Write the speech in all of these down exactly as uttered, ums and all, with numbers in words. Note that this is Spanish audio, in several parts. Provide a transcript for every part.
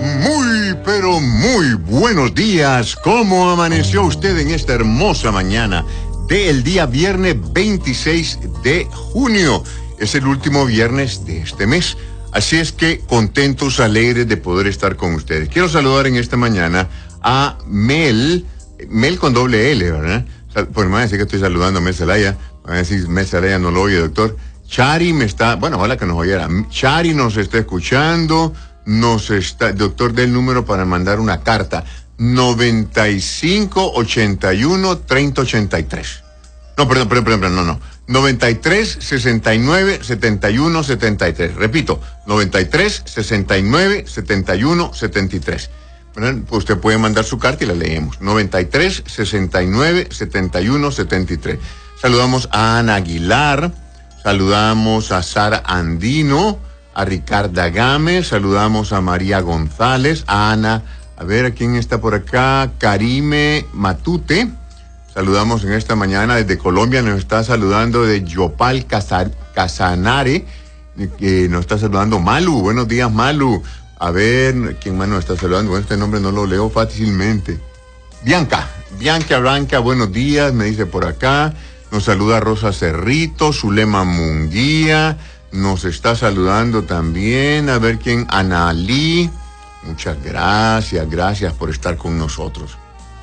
Muy, pero muy buenos días. ¿Cómo amaneció usted en esta hermosa mañana del día viernes veintiséis de junio? Es el último viernes de este mes. Así es que contentos, alegres de poder estar con ustedes. Quiero saludar en esta mañana a Mel, Mel con doble L, ¿verdad? Pues me van a decir que estoy saludando a Mel Zelaya. Me van a decir, Mel Zelaya no lo oye, doctor. Chari me está, bueno, ojalá que nos oyera. Chari nos está escuchando, nos está, doctor, dé el número para mandar una carta. noventa y cinco, ochenta y uno, treinta, ochenta y tres. No, perdón, perdón, perdón, no, no. noventa y tres, sesenta y nueve, setenta y uno, setenta y tres. Repito, noventa y tres, sesenta y nueve, setenta y uno, setenta y tres. Bueno, pues usted puede mandar su carta y la leemos. noventa y tres, sesenta y nueve, setenta y uno, setenta y tres. Saludamos a Ana Aguilar. Saludamos a Sara Andino, a Ricarda Gámez, saludamos a María González, a Ana, a ver, ¿a quién está por acá? Karime Matute, saludamos en esta mañana desde Colombia, nos está saludando de Yopal Casanare, que nos está saludando Malu, buenos días Malu, a ver, ¿quién más nos está saludando? Bueno, este nombre no lo leo fácilmente. Bianca, Bianca Blanca, buenos días, me dice por acá. Nos saluda Rosa Cerrito, Zulema Munguía, nos está saludando también, a ver quién, Analí. Muchas gracias, gracias por estar con nosotros.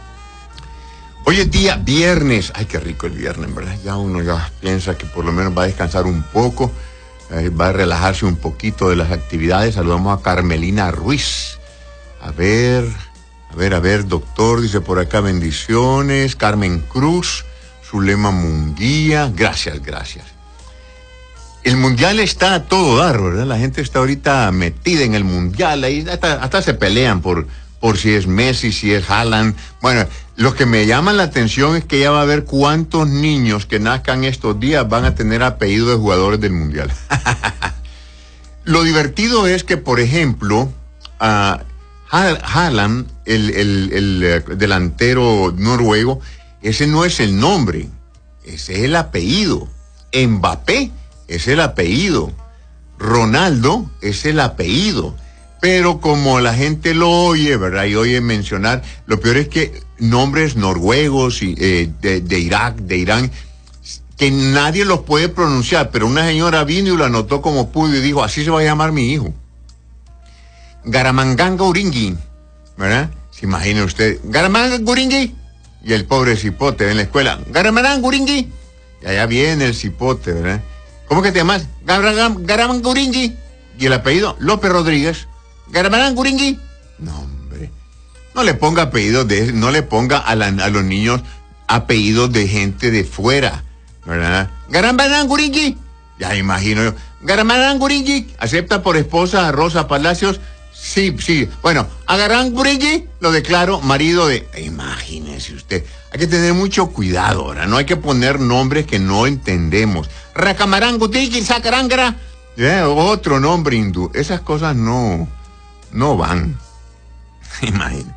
Hoy es día viernes, ay, qué rico el viernes, ¿verdad? Ya uno ya piensa que por lo menos va a descansar un poco, eh, va a relajarse un poquito de las actividades. Saludamos a Carmelina Ruiz. A ver, a ver, a ver, doctor, dice por acá, bendiciones. Carmen Cruz. Zulema Munguía, gracias, gracias. El mundial está a todo dar, ¿verdad? La gente está ahorita metida en el mundial, ahí hasta, hasta se pelean por, por si es Messi, si es Haaland. Bueno, lo que me llama la atención es que ya va a ver cuántos niños que nazcan estos días van a tener apellido de jugadores del mundial. Lo divertido es que, por ejemplo, uh, Haaland, el, el, el, el delantero noruego, ese no es el nombre, ese es el apellido. Mbappé es el apellido. Ronaldo es el apellido. Pero como la gente lo oye, ¿verdad? Y oye mencionar, lo peor es que nombres noruegos y, eh, de, de Irak, de Irán, que nadie los puede pronunciar, pero una señora vino y lo anotó como pudo y dijo, así se va a llamar mi hijo. Garamanganga Uringui, ¿verdad? Se imagina usted, Garamanganga Uringui. Y el pobre cipote en la escuela, Garamarán Guringui. Y allá viene el cipote, ¿verdad? ¿Cómo que te llamas? Garamarán Guringui. Y el apellido, López Rodríguez. Garamarán Guringui. No, hombre. No le ponga apellidos de, no le ponga a, la, a los niños apellidos de gente de fuera, ¿verdad? Garamarán Guringui. Ya imagino yo. Garamarán Guringui. ¿Acepta por esposa a Rosa Palacios? Sí, sí. Bueno, agarran Guringui, lo declaro marido de... Imagínese usted. Hay que tener mucho cuidado ahora. No hay que poner nombres que no entendemos. Rakamarangutiki, Sakarangara. Yeah, otro nombre hindú. Esas cosas no, no van. Imagínese.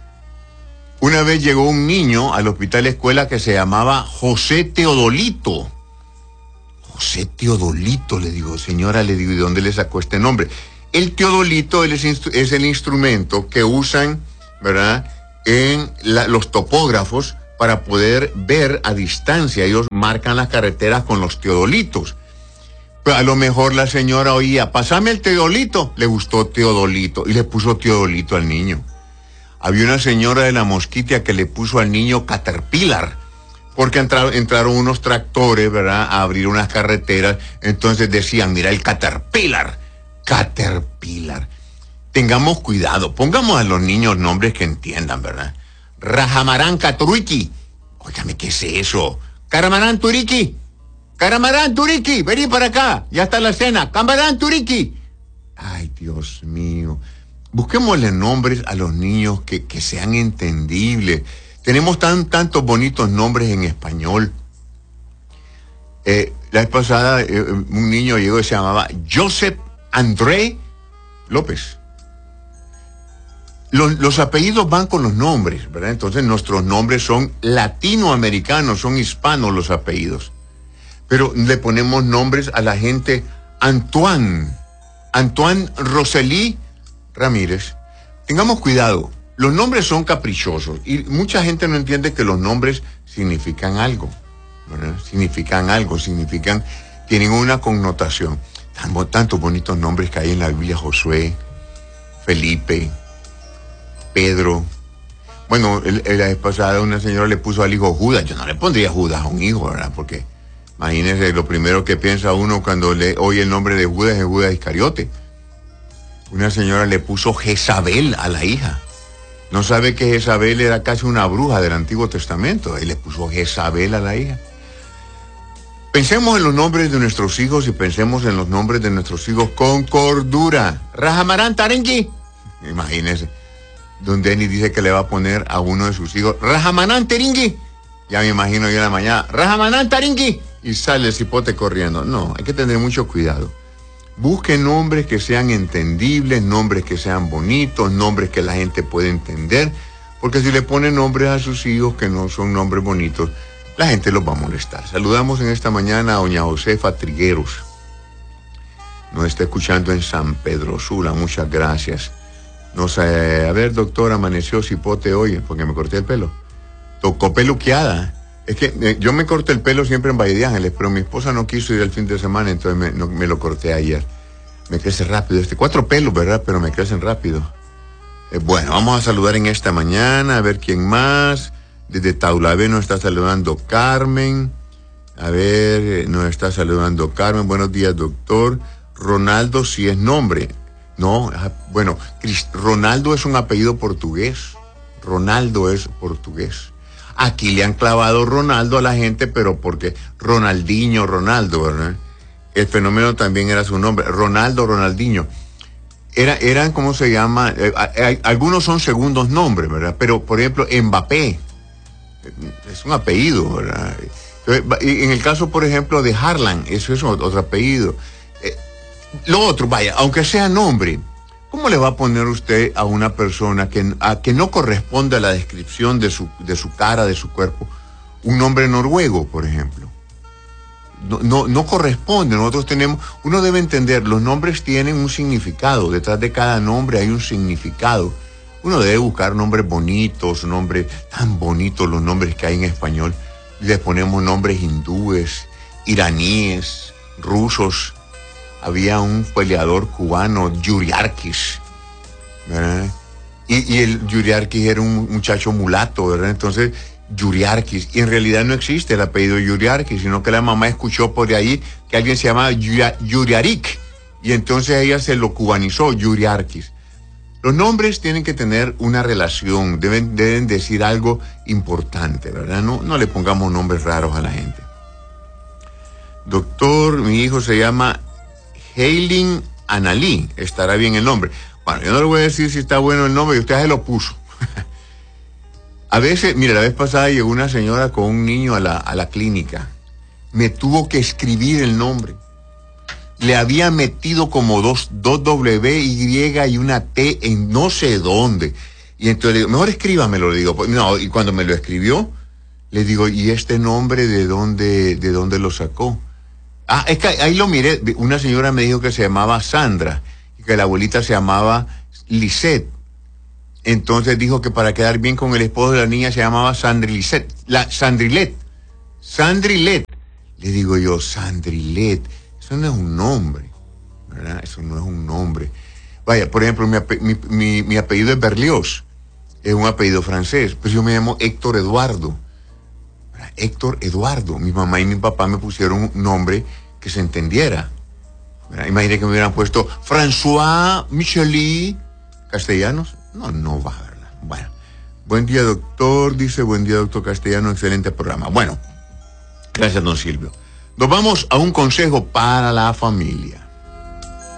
Una vez llegó un niño al hospital escuela que se llamaba José Teodolito. José Teodolito, le digo, señora, le digo, ¿de dónde le sacó este nombre? El teodolito es, es el instrumento que usan, ¿verdad?, en la, los topógrafos para poder ver a distancia. Ellos marcan las carreteras con los teodolitos. Pero a lo mejor la señora oía, pásame el teodolito. Le gustó teodolito y le puso teodolito al niño. Había una señora de la Mosquitia que le puso al niño Caterpillar, porque entraron, entraron unos tractores, ¿verdad?, a abrir unas carreteras. Entonces decían, mira el Caterpillar. Caterpillar. Tengamos cuidado, pongamos a los niños nombres que entiendan, ¿verdad? Rajamarán Caturuiki. Óigame, ¿qué es eso? Caramarán Turiki. Caramarán Turiki, vení para acá, ya está la cena. Camarán Turiki. Ay, Dios mío. Busquémosle nombres a los niños que, que sean entendibles. Tenemos tan, tantos bonitos nombres en español. Eh, la vez pasada, eh, un niño llegó y se llamaba Joseph André López. Los, los apellidos van con los nombres, ¿verdad? Entonces nuestros nombres son latinoamericanos, son hispanos los apellidos. Pero le ponemos nombres a la gente. Antoine, Antoine Rosely Ramírez, tengamos cuidado. Los nombres son caprichosos y mucha gente no entiende que los nombres significan algo, ¿verdad? Significan algo, significan, tienen una connotación. Tan, tantos bonitos nombres que hay en la Biblia: Josué, Felipe, Pedro. Bueno, el, el, la vez pasada una señora le puso al hijo Judas. Yo no le pondría Judas a un hijo, ¿verdad? Porque imagínense, lo primero que piensa uno cuando le oye el nombre de Judas es Judas Iscariote. Una señora le puso Jezabel a la hija. No sabe que Jezabel era casi una bruja del Antiguo Testamento. Y le puso Jezabel a la hija. Pensemos en los nombres de nuestros hijos y pensemos en los nombres de nuestros hijos con cordura. Rajamarán Tarengi. Imagínense. Don Denny dice que le va a poner a uno de sus hijos Rajamarán Tarengi. Ya me imagino yo en la mañana, Rajamarán Tarengi. Y sale el cipote corriendo. No, hay que tener mucho cuidado. Busquen nombres que sean entendibles, nombres que sean bonitos, nombres que la gente pueda entender, porque si le ponen nombres a sus hijos que no son nombres bonitos, la gente los va a molestar. Saludamos en esta mañana a doña Josefa Trigueros. Nos está escuchando en San Pedro Sula, muchas gracias. Nos, eh, a ver, doctor, amaneció cipote hoy, porque me corté el pelo. Tocó peluqueada. Es que eh, yo me corté el pelo siempre en Valle de Ángeles, pero mi esposa no quiso ir el fin de semana, entonces me, no, me lo corté ayer. Me crece rápido, este cuatro pelos, ¿verdad? Pero me crecen rápido. Eh, bueno, vamos a saludar en esta mañana, a ver quién más. Desde Taulabé nos está saludando Carmen. A ver, eh, nos está saludando Carmen. Buenos días, doctor. Ronaldo sí es nombre. No, bueno, Crist- Ronaldo es un apellido portugués. Ronaldo es portugués. Aquí le han clavado Ronaldo a la gente, pero porque Ronaldinho, Ronaldo, ¿verdad? El fenómeno también era su nombre, Ronaldo, Ronaldinho. Era, eran, ¿cómo se llama? Eh, eh, algunos son segundos nombres, ¿verdad? Pero, por ejemplo, Mbappé es un apellido, ¿verdad? En el caso, por ejemplo, de Haaland, eso es otro apellido. Eh, lo otro, vaya, aunque sea nombre, ¿cómo le va a poner usted a una persona que, a, que no corresponde a la descripción de su, de su cara, de su cuerpo, un nombre noruego, por ejemplo? No, no, no corresponde. Nosotros tenemos, uno debe entender, los nombres tienen un significado. Detrás de cada nombre hay un significado. Uno debe buscar nombres bonitos, nombres tan bonitos, los nombres que hay en español. Les ponemos nombres hindúes, iraníes, rusos. Había un peleador cubano, Yuriarkis, ¿verdad? Y, y el Yuriarkis era un muchacho mulato, ¿verdad? Entonces, Yuriarkis, y en realidad no existe el apellido Yuriarkis, sino que la mamá escuchó por ahí que alguien se llamaba Yuriarik, y entonces ella se lo cubanizó, Yuriarkis. Los nombres tienen que tener una relación, deben, deben decir algo importante, ¿verdad? No, no le pongamos nombres raros a la gente. Doctor, mi hijo se llama Heilin Analí, estará bien el nombre. Bueno, yo no le voy a decir si está bueno el nombre, y usted se lo puso. A veces, mire, la vez pasada llegó una señora con un niño a la, a la clínica. Me tuvo que escribir el nombre. Le había metido como dos, dos W, Y y una T en no sé dónde. Y entonces le digo, mejor escríbamelo, le digo. No, y cuando me lo escribió, le digo, ¿y este nombre de dónde, de dónde lo sacó? Ah, es que ahí lo miré. Una señora me dijo que se llamaba Sandra y que la abuelita se llamaba Lisette. Entonces dijo que para quedar bien con el esposo de la niña se llamaba Sandrilet. La Sandrilet. Sandrilet. Le digo yo, Sandrilet. Eso no es un nombre, ¿verdad? Eso no es un nombre. Vaya, por ejemplo, mi, mi, mi, mi apellido es Berlioz. Es un apellido francés. Pero yo me llamo Héctor Eduardo. ¿Verdad? Héctor Eduardo. Mi mamá y mi papá me pusieron un nombre que se entendiera. Imagínate que me hubieran puesto François Micheli Castellanos. No, no va, ¿verdad? Bueno, buen día, doctor, dice, buen día, doctor Castellano, excelente programa. Bueno, gracias, don Silvio. Nos vamos a un consejo para la familia.